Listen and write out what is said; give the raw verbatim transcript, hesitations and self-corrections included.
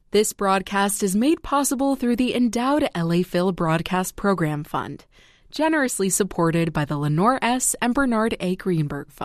This broadcast is made possible through the endowed L A Phil Broadcast Program Fund, generously supported by the Lenore S. and Bernard A. Greenberg Fund.